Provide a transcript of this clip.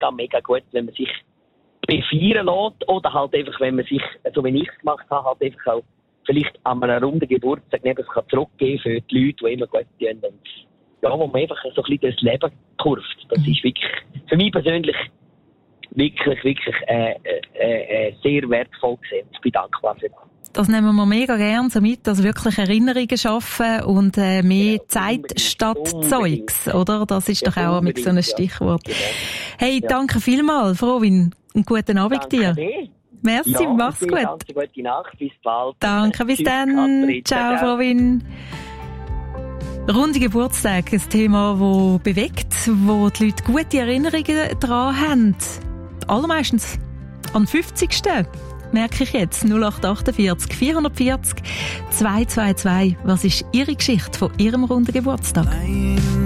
mega gut, wenn man sich befeiern lässt. Oder halt einfach, wenn man sich, so wie ich es gemacht habe, halt einfach auch vielleicht an einem runden Geburtstag etwas zurückgeben für die Leute, die immer gut tun. Und ja, wo man einfach so ein bisschen durchs Leben kurft. Das ist wirklich, für mich persönlich, wirklich sehr wertvoll gesehen. Ich bin dankbar für das. Das nehmen wir mega gern so mit, dass wirklich Erinnerungen schaffen und mehr Zeit statt Zeugs, oder? Das ist doch auch mit so einem Stichwort. Hey, danke vielmals, Frovin. Einen guten Abend dir. Merci, mach's gut. Ganz gute Nacht, bis bald. Danke, bis dann. Katrin. Ciao, Frovin. Runde Geburtstag, ein Thema, das bewegt, wo die Leute gute Erinnerungen daran haben. Allermeistens am 50. merke ich jetzt. 0848 440 222. Was ist Ihre Geschichte von Ihrem runden Geburtstag?